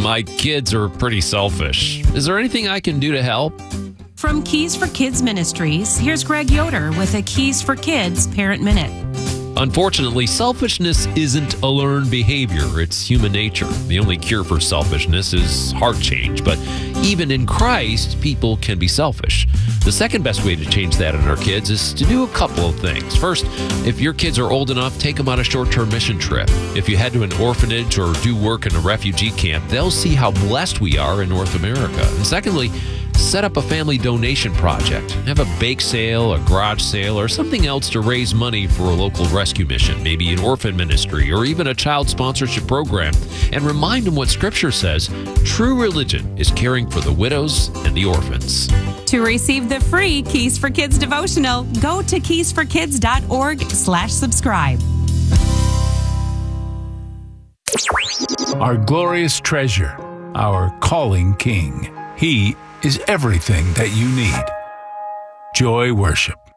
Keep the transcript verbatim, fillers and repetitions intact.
My kids are pretty selfish. Is there anything I can do to help? From Keys for Kids Ministries, here's Greg Yoder with a Keys for Kids Parent Minute. Unfortunately, selfishness isn't a learned behavior. It's human nature. The only cure for selfishness is heart change. But even in Christ, people can be selfish. The second best way to change that in our kids is to do a couple of things. First, if your kids are old enough, take them on a short-term mission trip. If you head to an orphanage or do work in a refugee camp, they'll see how blessed we are in North America. And secondly, set up a family donation project. Have a bake sale, a garage sale, or something else to raise money for a local rescue mission, maybe an orphan ministry, or even a child sponsorship program. And remind them what Scripture says. True religion is caring for the widows and the orphans. To receive the free Keys for Kids devotional, go to keys for kids dot org slash subscribe. Our glorious treasure, our calling King. He is everything that you need. Joy Worship.